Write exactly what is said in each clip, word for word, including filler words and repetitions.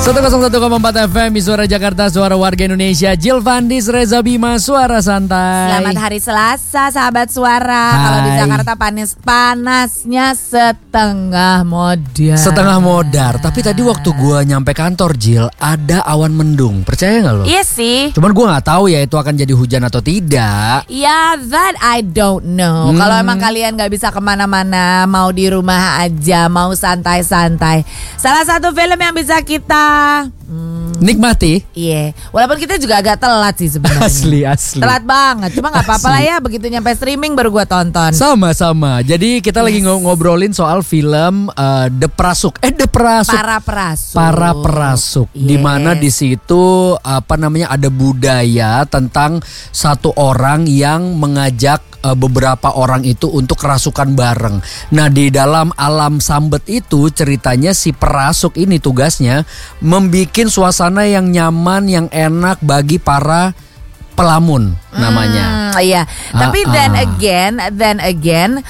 seratus satu koma empat F M, Suara Jakarta, suara warga Indonesia. Jill Vandis, Reza Bima, Suara Santai. Selamat hari Selasa, sahabat Suara. Kalau di Jakarta panas, panasnya setengah modar. Setengah modar. Tapi tadi waktu gua nyampe kantor, Jill, ada awan mendung. Percaya nggak lo? Iya sih. Cuman gua nggak tahu ya itu akan jadi hujan atau tidak. Ya, that I don't know. Hmm. Kalau emang kalian nggak bisa kemana-mana, mau di rumah aja, mau santai-santai. Salah satu film yang bisa kita Hmm. nikmati. Iya, yeah. Walaupun kita juga agak telat sih sebenarnya. Asli asli. Telat banget. Cuma nggak apa-apa lah ya. Begitu nyampe streaming baru gue tonton. Sama-sama. Jadi kita yes. lagi ngobrolin soal film uh, The Prasuk. Eh The Prasuk. Para Prasuk. Para Prasuk. Yes. Di mana di situ apa namanya ada budaya tentang satu orang yang mengajak uh, beberapa orang itu untuk kerasukan bareng. Nah di dalam alam sambet itu ceritanya si Prasuk ini tugasnya membikin suasana yang nyaman, yang enak bagi para pelamun namanya. Hmm, iya. Ah, Tapi ah. then again, then again,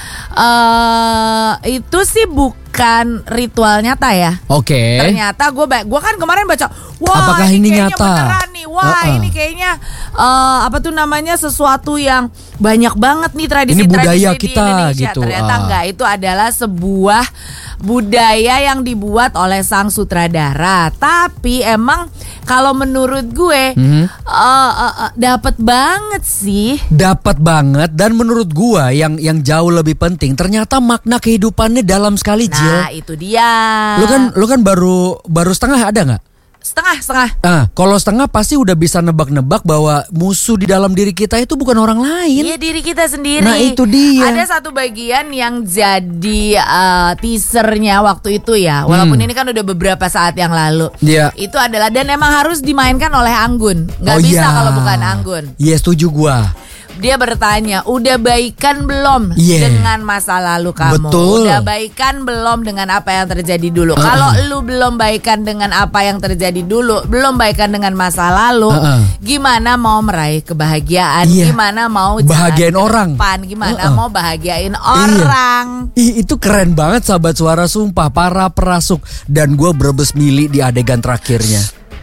uh, itu sih bukan ritual nyata ya. Oke. Okay. Ternyata gue, gue kan kemarin baca, wah apakah ini, ini kayaknya nyata? beneran nih, wah uh-uh. ini kayaknya uh, apa tuh namanya sesuatu yang banyak banget nih tradisi-tradisi ini budaya di kita Indonesia. gitu. Ternyata uh. enggak, itu adalah sebuah budaya yang dibuat oleh sang sutradara. Tapi emang kalau menurut gue mm-hmm. uh, uh, uh, dapat banget sih. Dapat banget, dan menurut gue yang yang jauh lebih penting ternyata makna kehidupannya dalam sekali, Jill. Nah itu dia. Lu kan lu kan baru baru setengah ada nggak? Setengah, setengah. Ah, kalau setengah pasti udah bisa nebak-nebak bahwa musuh di dalam diri kita itu bukan orang lain. Iya, diri kita sendiri. Nah itu dia. Ada satu bagian yang jadi uh, teasernya waktu itu ya. Walaupun hmm. ini kan udah beberapa saat yang lalu. Iya. Itu adalah, dan emang harus dimainkan oleh Anggun. Gak oh, bisa iya. kalau bukan Anggun. Iya, yes, setuju gua. Dia bertanya, udah baikan belum yeah. dengan masa lalu kamu? Betul. Udah baikan belum dengan apa yang terjadi dulu? Uh-uh. Kalau lu belum baikan dengan apa yang terjadi dulu, belum baikan dengan masa lalu, uh-uh. gimana mau meraih kebahagiaan? Yeah. Gimana mau bahagiain orang? Depan? Gimana uh-uh. mau bahagiain iya. orang? Ih, itu keren banget sahabat Suara, sumpah. Para Prasuk. Dan gue berebes milih di adegan terakhirnya.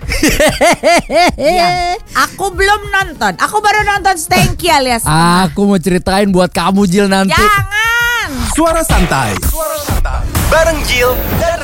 Ya, aku belum nonton. Aku baru nonton Stanky alias. Aku mau ceritain buat kamu, Jill, nanti. Jangan. Suara Santai. Suara Santai. Bareng Jill dan